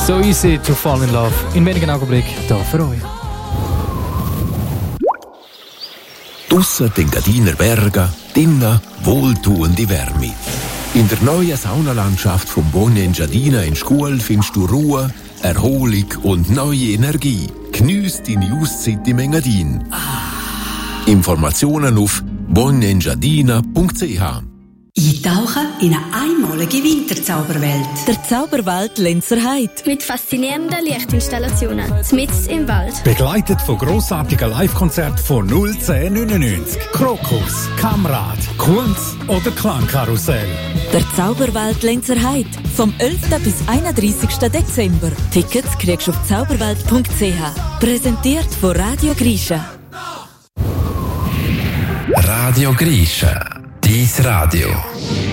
So easy to fall in love. In wenigen Augenblicken da für euch. Draussen den Gadiner Berge, drinnen wohltuende Wärme. In der neuen Saunalandschaft vom Bonne Engiadina in Scuol findest du Ruhe, Erholung und neue Energie. Geniess deine Auszeit im Engadin. Informationen auf bonneengiadina.ch. Eintauchen in eine einmalige Winterzauberwelt. Der Zauberwald Lenzerheide. Mit faszinierenden Lichtinstallationen. Mitten im Wald. Begleitet von grossartigen Live-Konzerten von 01099. Krokus, Kamrad, Kunz oder Klangkarussell. Der Zauberwald Lenzerheide. Vom 11. bis 31. Dezember. Tickets kriegst du auf zauberwald.ch. Präsentiert von Radio Grisha. Radio Grisha. Dies Radio.